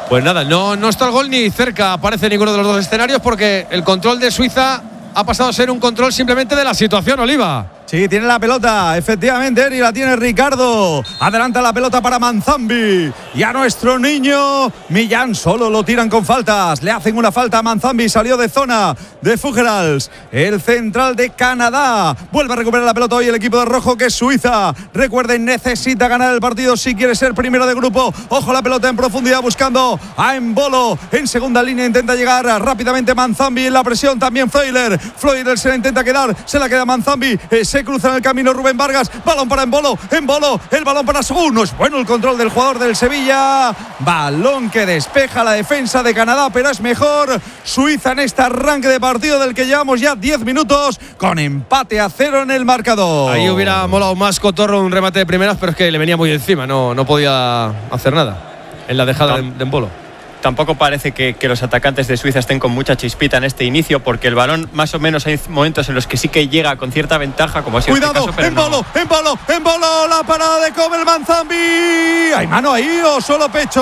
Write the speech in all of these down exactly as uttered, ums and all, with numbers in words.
Pues nada, no, no está el gol ni cerca aparece ninguno de los dos escenarios porque el control de Suiza ha pasado a ser un control simplemente de la situación, Oliva. Sí, tiene la pelota, efectivamente, Eri, la tiene Ricardo. Adelanta la pelota para Manzambi. Y a nuestro niño Millán solo lo tiran con faltas. Le hacen una falta a Manzambi, salió de zona de Fuggerals, el central de Canadá. Vuelve a recuperar la pelota hoy el equipo de rojo, que es Suiza. Recuerden, necesita ganar el partido si quiere ser primero de grupo. Ojo, la pelota en profundidad buscando a Embolo. En segunda línea intenta llegar rápidamente Manzambi en la presión. También Freuler. Freuler se la intenta quedar, se la queda Manzambi. Eh, se cruza en el camino Rubén Vargas. Balón para Embolo. Embolo. El balón para Sou. No es bueno el control del jugador del Sevilla. Balón que despeja la defensa de Canadá, pero es mejor Suiza en este arranque de partido del que llevamos ya diez minutos con empate a cero en el marcador. Ahí hubiera molado más Cotorro un remate de primeras, pero es que le venía muy encima, no, no podía hacer nada en la dejada de, de Embolo. Tampoco parece que, que los atacantes de Suiza estén con mucha chispita en este inicio, porque el balón más o menos hay momentos en los que sí que llega con cierta ventaja, como ha sido Cuidado, este caso, pero Embolo, no. Embolo, Embolo, la parada de Kobe Manzambi. ¿Hay mano ahí o solo pecho?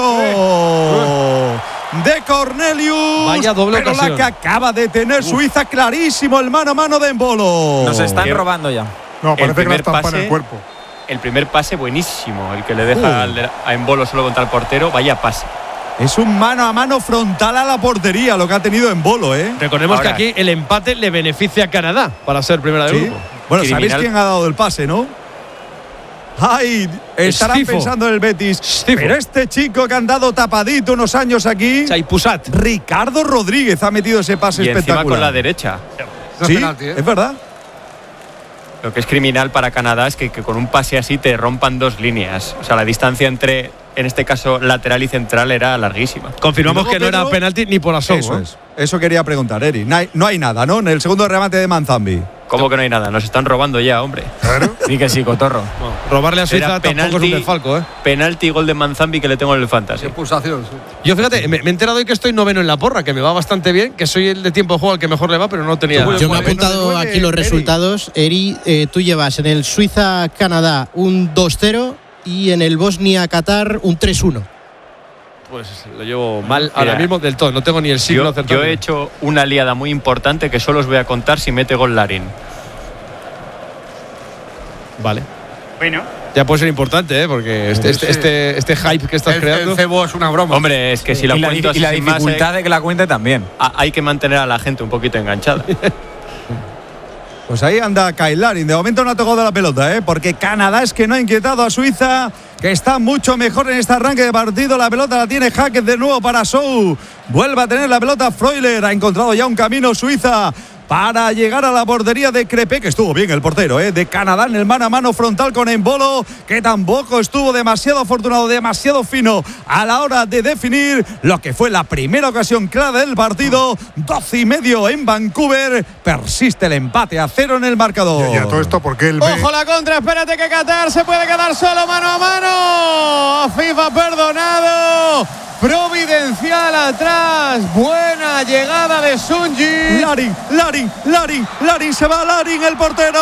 De Cornelius. Vaya doble pero ocasión. la que acaba de tener Suiza, clarísimo el mano a mano de Embolo. Nos están Qué- robando ya. No, El parece que la primer estampa en pase- el cuerpo. El primer pase buenísimo, el que le deja Uh. al- a Embolo solo contra el portero, vaya pase. Es un mano a mano frontal a la portería lo que ha tenido Embolo, ¿eh? Recordemos Ahora- que aquí el empate le beneficia a Canadá para ser primera de Sí. grupo. Bueno, Criminal. sabéis quién ha dado el pase, ¿no? Ay, estarán Stifo. pensando en el Betis. Stifo. Pero este chico que han dado tapadito unos años aquí, Chaipusat. Ricardo Rodríguez ha metido ese pase Y encima espectacular. con la derecha. No es Sí, penalti, ¿eh? es verdad. Lo que es criminal para Canadá es que, que con un pase así te rompan dos líneas. O sea, la distancia entre, en este caso, lateral y central era larguísima. Confirmamos Y luego, que no era Pedro, penalti ni por asomo. Eso ¿eh? es. Eso quería preguntar, Eri. No hay, no hay nada, ¿no? En el segundo remate de Manzambi. ¿Cómo que no hay nada? Nos están robando ya, hombre. Claro. Sí que sí, Cotorro. Bueno, robarle a Suiza Era tampoco es un penalti. desfalco, ¿eh? Penalti y gol de Manzambi que le tengo en el fantasy. Qué pulsación, sí. Yo fíjate, me, me he enterado hoy que estoy noveno en la porra, que me va bastante bien, que soy el de tiempo de juego al que mejor le va, pero no tenía. Yo Yo me he nueve, apuntado nueve, nueve, aquí los Eri. resultados. Eri, eh, tú llevas en el Suiza-Canadá un dos cero y en el Bosnia-Qatar un tres uno. Pues lo llevo mal ahora Mira, mismo del todo, no tengo ni el signo Yo, acertado. yo he hecho una liada muy importante que solo os voy a contar si mete gol Larin. Vale. Bueno, Ya puede ser importante, ¿eh? Porque este, este, Sí. este, este hype que estás El, creando. el cebo es una broma. Hombre, es que si la y la, cuento así y la sin más, dificultad eh, de que la cuente también. a- hay que mantener a la gente un poquito enganchada. Pues ahí anda Kyle Larin. De momento no ha tocado la pelota, ¿eh? Porque Canadá es que no ha inquietado a Suiza, que está mucho mejor en este arranque de partido. La pelota la tiene Hackett de nuevo para Sou. Vuelve a tener la pelota Freuler. Ha encontrado ya un camino Suiza para llegar a la portería de Crepé, que estuvo bien el portero, ¿eh? De Canadá en el mano a mano frontal con Embolo, que tampoco estuvo demasiado afortunado, demasiado fino a la hora de definir lo que fue la primera ocasión clara del partido. doce y medio en Vancouver. Persiste el empate a cero en el marcador. Y a todo esto, porque él ve. Ojo la contra, espérate que Qatar se puede quedar solo mano a mano. FIFA perdonado. Providencial atrás. Buena llegada de Sunji. Larin, Larin, Larin, Larin se va, Larin, el portero.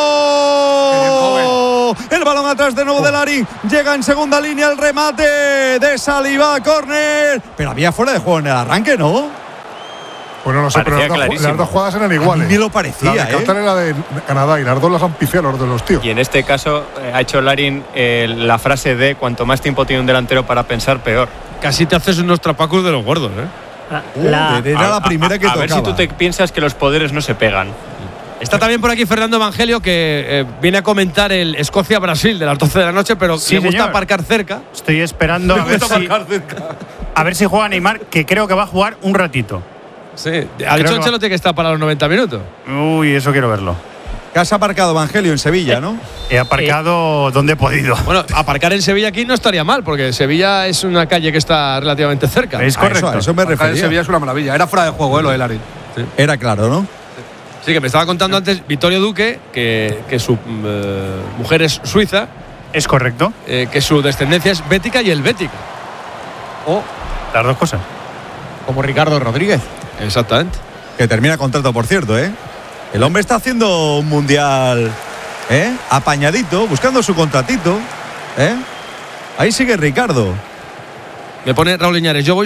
El balón atrás de nuevo de Larin. Llega en segunda línea el remate de Saliba, córner. Pero había fuera de juego en el arranque, ¿no? Pues no lo sé, pero Parecía las dos, clarísimo. las dos jugadas eran A iguales. mí me lo parecía, La de ¿eh? Qatar y la de Canadá, y las dos las han pifiado los de los tíos. Y en este caso eh, ha hecho Larin eh, la frase de cuanto más tiempo tiene un delantero para pensar, peor. Casi te haces unos trapacos de los gordos, ¿eh? La, Uh, era la primera que a, a tocaba. ver si tú te piensas que los poderes no se pegan. Está también por aquí Fernando Evangelio, que eh, viene a comentar el Escocia-Brasil de las doce de la noche, pero Sí, le gusta señor. aparcar cerca. estoy esperando a ver, si, a ver si juega Neymar, que creo que va a jugar un ratito. Sí. Ha Creo dicho que Ancelotti que está para los noventa minutos. Uy, eso quiero verlo. Que has aparcado Evangelio en Sevilla, ¿no? He aparcado donde he podido. Bueno, aparcar en Sevilla aquí no estaría mal, porque Sevilla es una calle que está relativamente cerca. Es A correcto. eso, a eso me Acá en refería. Sevilla es una maravilla. Era fuera de juego, ¿eh? Lo de Larin. Era claro, ¿no? Sí, que me estaba contando antes Vittorio Duque, que, que su eh, mujer es suiza, Es correcto. eh, que su descendencia es bética y helvética. O las dos cosas. como Ricardo Rodríguez. Exactamente. Que termina contrato, por cierto, ¿eh? El hombre está haciendo un mundial, ¿eh? Apañadito, buscando su contratito, ¿eh? Ahí sigue Ricardo. Me pone Raúl Iñárez, yo voy